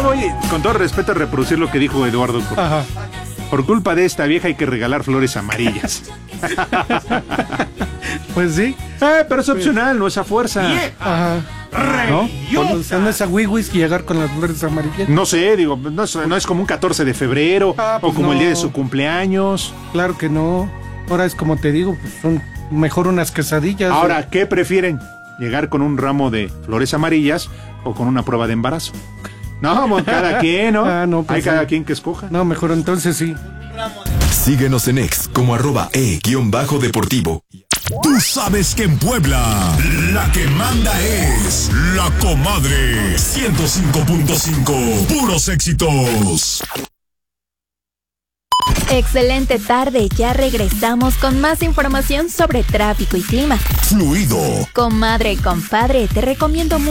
voy, con todo respeto, a reproducir lo que dijo Eduardo. Ajá. Por culpa de esta vieja hay que regalar flores amarillas. Pues sí. Pero es opcional, no es a fuerza. Ajá. ¿No? O sea, no es a Wiwis llegar con las flores amarillas. No sé, digo, no es como un 14 de febrero pues o como el no. día de su cumpleaños. Claro que no. Ahora es como te digo, pues son mejor unas quesadillas. Ahora, ¿qué prefieren? ¿Llegar con un ramo de flores amarillas o con una prueba de embarazo? No, cada quien, ¿no? No, pues hay sí. cada quien que escoja. No, mejor entonces sí. Síguenos en X como @e_deportivo. Tú sabes que en Puebla la que manda es La Comadre 105.5. Puros éxitos. Excelente tarde, ya regresamos con más información sobre tráfico y clima. Fluido. Comadre, compadre, te recomiendo mucho